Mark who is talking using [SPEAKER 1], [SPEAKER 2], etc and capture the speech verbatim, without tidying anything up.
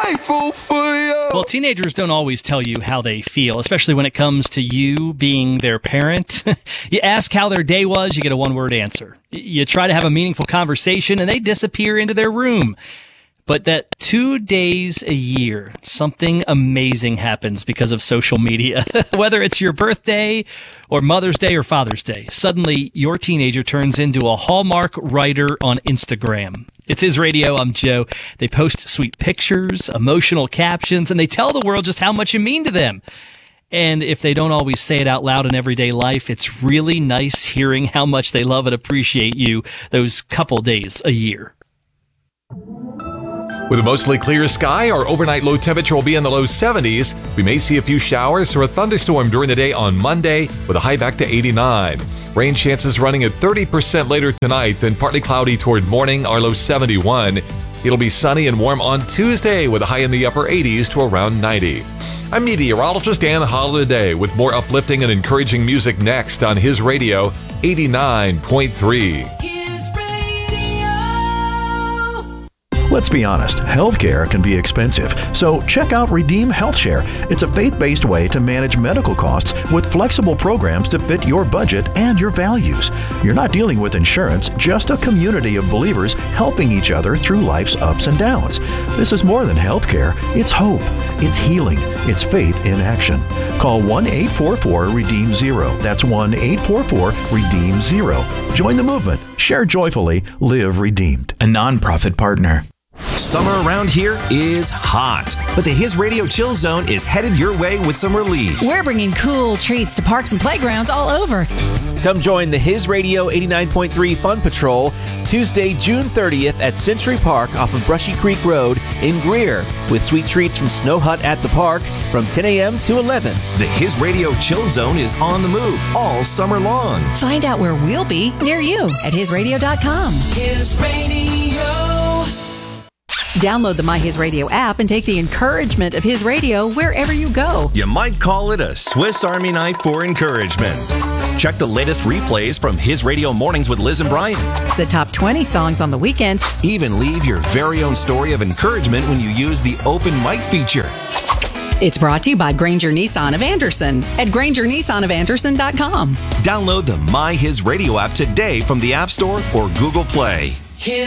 [SPEAKER 1] grateful for you.
[SPEAKER 2] Well, teenagers don't always tell you how they feel, especially when it comes to you being their parent. You ask how their day was, you get a one-word answer. You try to have a meaningful conversation, and they disappear into their room. But that two days a year, something amazing happens because of social media. Whether it's your birthday or Mother's Day or Father's Day, suddenly your teenager turns into a Hallmark writer on Instagram. It's His Radio. I'm Joe. They post sweet pictures, emotional captions, and they tell the world just how much you mean to them. And if they don't always say it out loud in everyday life, it's really nice hearing how much they love and appreciate you those couple days a year.
[SPEAKER 3] With a mostly clear sky, our overnight low temperature will be in the low seventies. We may see a few showers or a thunderstorm during the day on Monday with a high back to eighty-nine. Rain chances running at thirty percent later tonight, then partly cloudy toward morning, our low seventy-one. It'll be sunny and warm on Tuesday with a high in the upper eighties to around ninety. I'm meteorologist Dan Holiday with more uplifting and encouraging music next on His Radio eighty-nine point three.
[SPEAKER 4] Let's be honest, healthcare can be expensive, so check out Redeem HealthShare. It's a faith-based way to manage medical costs with flexible programs to fit your budget and your values. You're not dealing with insurance, just a community of believers helping each other through life's ups and downs. This is more than healthcare. It's hope. It's healing. It's faith in action. Call one eight four four redeem zero. That's one eight four four redeem zero. Join the movement. Share joyfully. Live redeemed.
[SPEAKER 5] A nonprofit partner. Summer around here is hot, but the His Radio Chill Zone is headed your way with some relief.
[SPEAKER 6] We're bringing cool treats to parks and playgrounds all over.
[SPEAKER 7] Come join the His Radio eighty-nine point three Fun Patrol Tuesday, June thirtieth at Century Park off of Brushy Creek Road in Greer with sweet treats from Snow Hut at the park from ten a.m. to eleven.
[SPEAKER 5] The His Radio Chill Zone is on the move all summer long.
[SPEAKER 6] Find out where we'll be near you at his radio dot com.
[SPEAKER 1] His Radio.
[SPEAKER 6] Download the My His Radio app and take the encouragement of His Radio wherever you go.
[SPEAKER 5] You might call it a Swiss Army knife for encouragement. Check the latest replays from His Radio Mornings with Liz and Brian.
[SPEAKER 6] The top twenty songs on the weekend.
[SPEAKER 5] Even leave your very own story of encouragement when you use the open mic feature.
[SPEAKER 6] It's brought to you by Granger Nissan of Anderson at granger nissan of anderson dot com.
[SPEAKER 5] Download the My His Radio app today from the App Store or Google Play.
[SPEAKER 1] His